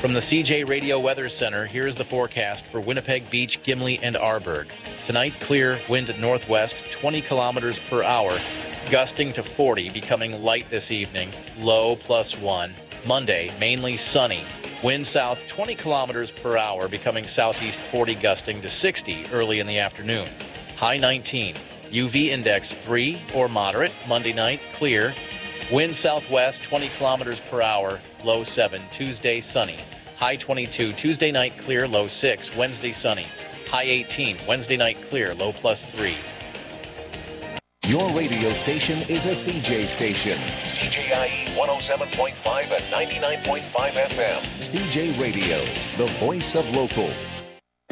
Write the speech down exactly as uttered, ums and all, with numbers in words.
From the C J Radio Weather Center, here's the forecast for Winnipeg Beach, Gimli, and Arborg. Tonight, clear, wind at northwest, twenty kilometers per hour, gusting to forty, becoming light this evening, low plus one. Monday, mainly sunny, wind south twenty kilometers per hour, becoming southeast forty, gusting to sixty early in the afternoon. High nineteen, U V index three or moderate. Monday night, clear, wind southwest twenty kilometers per hour, low seven. Tuesday, sunny. High twenty-two. Tuesday night clear, low six. Wednesday sunny. High eighteen. Wednesday night clear, low plus three. Your radio station is a C J station. C J I E one oh seven point five and ninety-nine point five F M. C J Radio, the voice of local.